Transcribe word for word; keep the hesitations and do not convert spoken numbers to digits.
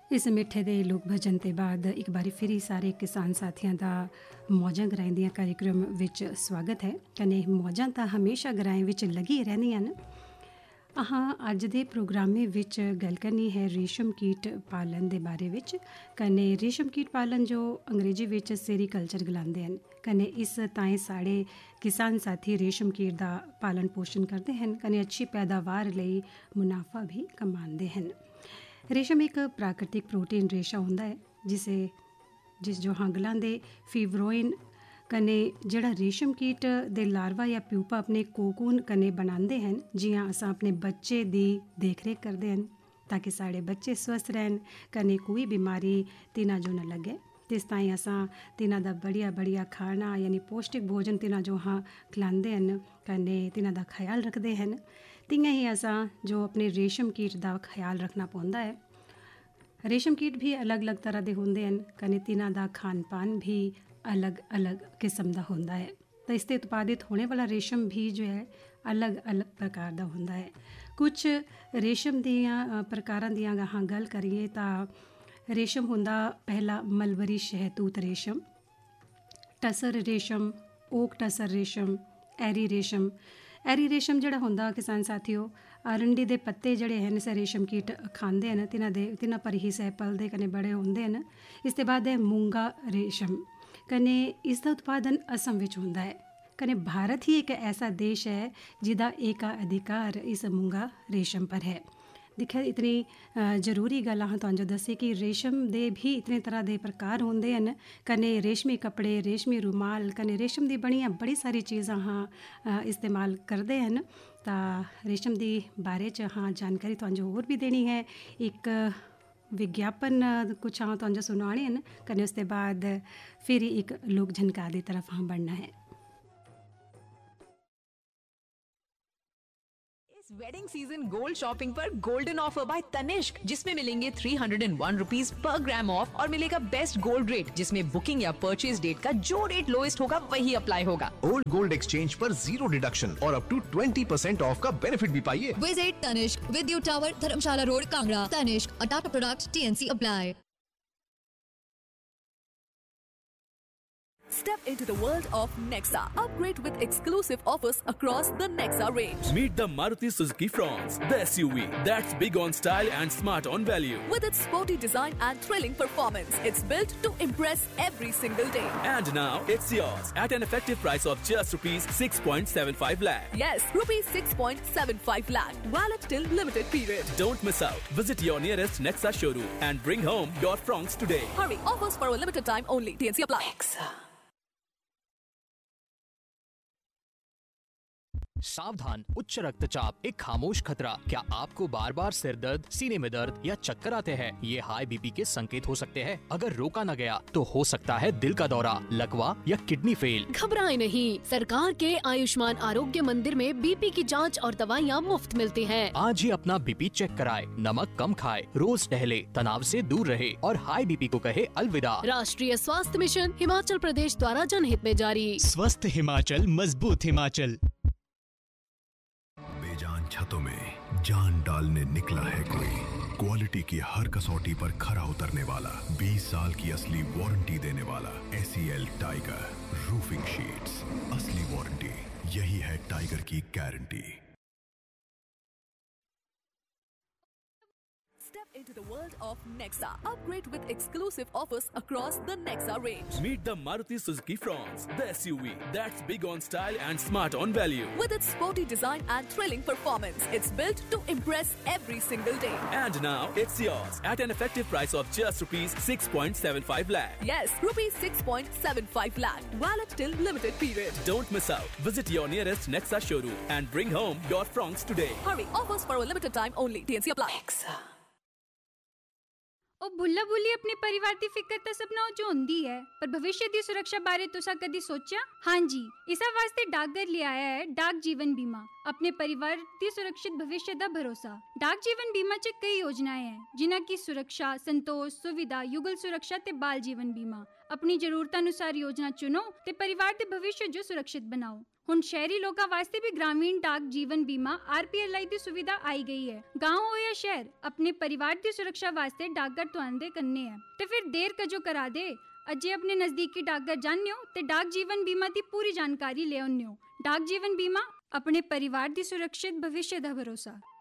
इस मिठे ਦੇ ਲੋਕ ਭਜਨ ਤੇ ਬਾਅਦ ਇੱਕ ਵਾਰੀ ਫਿਰ ਹੀ ਸਾਰੇ ਕਿਸਾਨ ਸਾਥੀਆਂ ਦਾ ਮੌਜਾਂ ਗਰਾਈਂਦੀਆਂ कार्यक्रम ਵਿੱਚ ਸਵਾਗਤ ਹੈ। ਕਨੇ ਮੌਜਾਂ ਤਾਂ ਹਮੇਸ਼ਾ ਗਰਾਏ ਵਿੱਚ ਲੱਗੀ ਰਹਿੰਦੀਆਂ ਨੇ। ਹਾਂ ਅੱਜ ਦੇ ਪ੍ਰੋਗਰਾਮੇ ਵਿੱਚ ਗੱਲ ਕਰਨੀ ਹੈ ਰੇਸ਼ਮ ਕੀਟ ਪਾਲਣ ਦੇ ਬਾਰੇ ਵਿੱਚ। ਕਨੇ ਰੇਸ਼ਮ ਕੀਟ ਪਾਲਣ ਜੋ ਅੰਗਰੇਜ਼ੀ ਵਿੱਚ ਸੈਰੀਕਲਚਰ ਗਲਾਉਂਦੇ ਹਨ। ਕਨੇ ਇਸ ਤਾਈਂ ਸਾਡੇ ਕਿਸਾਨ ਸਾਥੀ ਰੇਸ਼ਮ ਕੀਟ ਦਾ ਪਾਲਣ ਪੋਸ਼ਣ ਕਰਦੇ ਹਨ। ਕਨੇ ਅੱਛੀ ਪੈਦਾਵਾਰ ਲਈ ਮੁਨਾਫਾ ਵੀ ਕਮਾਉਂਦੇ ਹਨ। रेशम एक प्राकृतिक प्रोटीन रेशा होंदा है जिसे जिस जो हंगलों के फीवरोइन कने जड़ा रेशम कीट दे लार्वा या प्यूपा अपने कोकून कने बनाते हैं जियां असां अपने बच्चे दी देख रेख करते हैं ताकि साढ़े बच्चे स्वस्थ रहन कने कोई बीमारी तिना जो न लगे। तिस ताईं असां तिना दा बढ़िया बढ़िया खाना यानी पौष्टिक भोजन तिना जो हाँ खिलाते हैं कने तिना दा ख्याल रखते हैं। तियां ही असां जो अपने रेशम कीट का ख्याल रखना पौंदा है। रेशम कीट भी अलग अलग तरह के होंदे हैं कने तिन्हां दा खान पान भी अलग अलग किस्म का होंदा है। तो इससे उत्पादित होने वाला रेशम भी जो है अलग अलग प्रकार का होंदा है। कुछ रेशम दियां प्रकारां दियां अहां गल करिए तो रेशम होंदा पहला मलबरी शहतूत रेशम, टसर रेशम, ओक टसर रेशम, एरी रेशम। एरी रेशम जड़ा होंदा किसान साथियों अरंडी दे पत्ते जड़े हैं इसे रेशम कीट खांदे हैं तिन्हां दे तिन्हां पर ही सह पलदे कने बड़े होंदे हैं। इस ते बाद है मूंगा रेशम कने इसका उत्पादन असम विच होंदा है। कने भारत ही एक ऐसा देश है जिदा एकाधिकार इस मूंगा रेशम पर है। दिक्खेआ इतनी जरूरी गल अहां तुहानूं दस्सी कि रेशम दे भी इतने तरह के प्रकार होंदे हैं। कने रेशमी कपड़े, रेशमी रुमाल कने रेशम दी बड़ियां बड़ी सारी चीज़ां अहां इस्तेमाल करते हैं। तो रेशम दी बारे च हाँ जानकारी तुहानूं होर भी देनी है। एक विज्ञापन कुछ हाँ तुहानूं सुनाने हैं कने उसके बाद फिर एक लोक झनकार की तरफ हाँ बढ़ना है। वेडिंग सीजन गोल्ड शॉपिंग पर गोल्डन ऑफर बाय तनिष्क जिसमें मिलेंगे three hundred and one rupees per gram of और मिलेगा बेस्ट गोल्ड रेट जिसमें बुकिंग या परचेज डेट का जो रेट लोएस्ट होगा वही अप्लाई होगा। ओल्ड गोल्ड एक्सचेंज पर जीरो डिडक्शन और up to twenty percent of का बेनिफिट भी पाइए। विजिट तनिष्क, विद्युत tower, Dharamshala road, Kangra. Tanishq, a Tata product, TNC apply. Step into the world of Nexa. Upgrade with exclusive offers across the Nexa range. Meet the Maruti Suzuki Fronx, the S U V that's big on style and smart on value. With its sporty design and thrilling performance, it's built to impress every single day. And now it's yours at an effective price of just rupees six point seven five lakh. Yes, rupees six point seven five lakh. Valid till limited period. Don't miss out. Visit your nearest Nexa showroom and bring home your Fronx today. Hurry, offers for a limited time only. T N C apply. Nexa. सावधान, उच्च रक्तचाप एक खामोश खतरा। क्या आपको बार बार सिर दर्द, सीने में दर्द या चक्कर आते हैं? ये हाई बीपी के संकेत हो सकते हैं। अगर रोका न गया तो हो सकता है दिल का दौरा, लकवा या किडनी फेल। घबराएं नहीं, सरकार के आयुष्मान आरोग्य मंदिर में बीपी की जांच और दवाइयाँ मुफ्त मिलती हैं। आज ही अपना बीपी चेक कराए, नमक कम खाए, रोज टहले, तनाव से दूर रहे और हाई बीपी को कहे अलविदा। राष्ट्रीय स्वास्थ्य मिशन हिमाचल प्रदेश द्वारा जनहित में जारी। स्वस्थ हिमाचल, मजबूत हिमाचल। छतों में जान डालने निकला है कोई, क्वालिटी की हर कसौटी पर खरा उतरने वाला, बीस साल की असली वारंटी देने वाला एसीएल टाइगर रूफिंग शीट्स। असली वारंटी, यही है टाइगर की guarantee. Step into the world of Nexa. Upgrade with exclusive offers across the Nexa range. Meet the Maruti Suzuki Fronx, the S U V that's big on style and smart on value. With its sporty design and thrilling performance, it's built to impress every single day. And now it's yours at an effective price of just rupees six point seven five lakh. Yes, rupees six point seven five lakh. Valid till limited period. Don't miss out. Visit your nearest Nexa showroom and bring home your Fronx today. Hurry, offers for a limited time only. T N C apply. Nexa. ਉਹ ਬੁੱਲਾ ਬੁੱਲੀ ਆਪਣੇ ਪਰਿਵਾਰ ਦੀ ਫਿਕਰ ਤਾਂ ਸਭ ਨੂੰ ਹੁੰਦੀ ਹੈ, ਪਰ ਭਵਿੱਖ ਦੀ ਸੁਰੱਖਿਆ ਬਾਰੇ ਤੁਸੀਂ ਕਦੀ ਸੋਚਿਆ? ਹਾਂਜੀ, ਇਸ ਵਾਸਤੇ ਡਾਕਘਰ ਲਿਆਇਆ ਹੈ ਡਾਕ ਜੀਵਨ ਬੀਮਾ। ਆਪਣੇ ਪਰਿਵਾਰ ਦੀ ਸੁਰੱਖਿਅਤ ਭਵਿੱਖ ਦਾ ਭਰੋਸਾ। ਡਾਕ ਜੀਵਨ ਬੀਮਾ 'ਚ ਕਈ ਯੋਜਨਾएं हैं ਜਿਨ੍ਹਾਂ की ਸੁਰੱਖਿਆ, ਸੰਤੋਸ਼, ਸੁਵਿਧਾ, ਯੁਗਲ ਸੁਰੱਖਿਆ ਤੇ ਬਾਲ ਜੀਵਨ ਬੀਮਾ। ਆਪਣੀ ਜ਼ਰੂਰਤਾਂ ਅਨੁਸਾਰ ਯੋਜਨਾ ਚੁਣੋ ਤੇ ਪਰਿਵਾਰ ਦੇ ਭਵਿੱਖ ਜੋ ਸੁਰੱਖਿਅਤ ਬਣਾਓ। ਹੁਣ ਸ਼ਹਿਰੀ ਲੋਕਾਂ ਵਾਸਤੇ ਵੀ ਗ੍ਰਾਮੀਣ ਡਾਕ ਜੀਵਨ ਬੀਮਾ ਆਰ ਪੀ ਐਲ ਆਈ ਦੀ ਸੁਵਿਧਾ ਆਈ ਗਈ ਹੈ। गांव हो या शहर, अपने परिवार की सुरक्षा वास्ते डाकघर तुहाडे कन्ने है। ते फिर देर कजो करा दे, अजे अपने नजदीकी डाकघर जानियो ते डाक जीवन बीमा की पूरी जानकारी ले आनियो। डाक जीवन बीमा, अपने परिवार की सुरक्षित भविष्य का भरोसा।